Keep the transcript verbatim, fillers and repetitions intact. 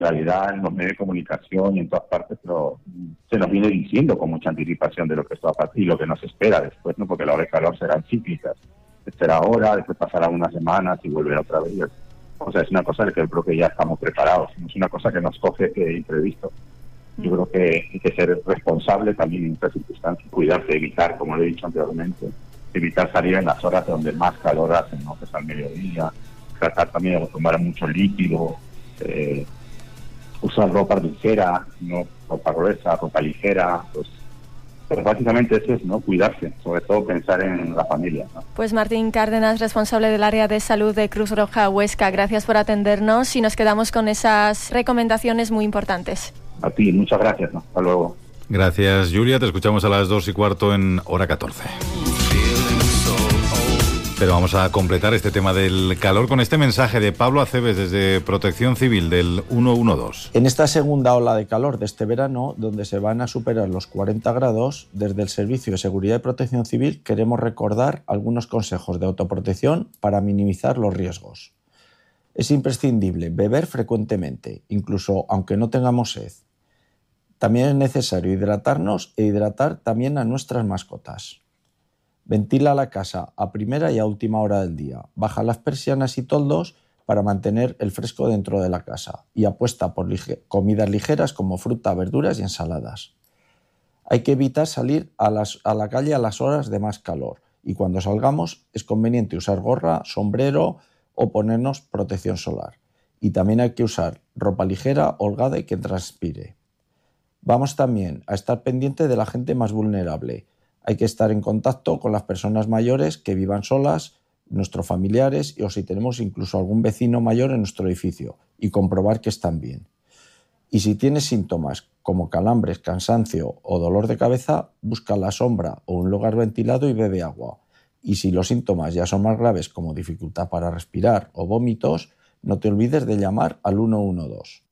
realidad en los medios de comunicación y en todas partes, pero se nos viene diciendo con mucha anticipación de lo que está a pasar y lo que nos espera después, ¿no? Porque la ola de calor serán cíclicas. Será ahora, después pasará unas semanas y volverá otra vez. O sea, es una cosa de que yo creo que ya estamos preparados, no es una cosa que nos coge eh, imprevisto. Yo creo que hay que ser responsable también en estas circunstancias, cuidarse, evitar, como lo he dicho anteriormente, evitar salir en las horas donde más calor hace, ¿no? Que es al mediodía, tratar también de tomar mucho líquido, eh, usar ropa ligera, no ropa gruesa, ropa ligera, pues, pero básicamente eso es, ¿no? Cuidarse, sobre todo pensar en la familia, ¿no? Pues Martín Cárdenas, responsable del área de salud de Cruz Roja Huesca, gracias por atendernos y nos quedamos con esas recomendaciones muy importantes. A ti, muchas gracias, ¿no? Hasta luego. Gracias, Julia. Te escuchamos a las dos y cuarto en Hora catorce. Pero vamos a completar este tema del calor con este mensaje de Pablo Aceves desde Protección Civil del ciento doce. En esta segunda ola de calor de este verano, donde se van a superar los cuarenta grados, desde el Servicio de Seguridad y Protección Civil queremos recordar algunos consejos de autoprotección para minimizar los riesgos. Es imprescindible beber frecuentemente, incluso aunque no tengamos sed. También es necesario hidratarnos e hidratar también a nuestras mascotas. Ventila la casa a primera y a última hora del día. Baja las persianas y toldos para mantener el fresco dentro de la casa y apuesta por lige- comidas ligeras como fruta, verduras y ensaladas. Hay que evitar salir a, las, a la calle a las horas de más calor y cuando salgamos es conveniente usar gorra, sombrero o ponernos protección solar. Y también hay que usar ropa ligera, holgada y que transpire. Vamos también a estar pendiente de la gente más vulnerable. Hay que estar en contacto con las personas mayores que vivan solas, nuestros familiares o si tenemos incluso algún vecino mayor en nuestro edificio y comprobar que están bien. Y si tienes síntomas como calambres, cansancio o dolor de cabeza, busca la sombra o un lugar ventilado y bebe agua. Y si los síntomas ya son más graves como dificultad para respirar o vómitos, no te olvides de llamar al ciento doce.